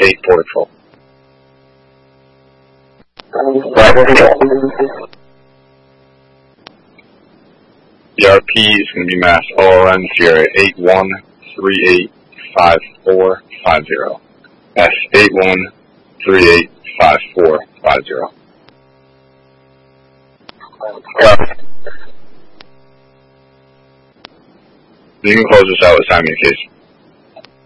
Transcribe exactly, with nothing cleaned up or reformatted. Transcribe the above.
eight Border Patrol. The R P is going to be mass O R N Sierra eight one three eight five four five zero. S eight one three eight five four five zero. You can close this out with Simon case.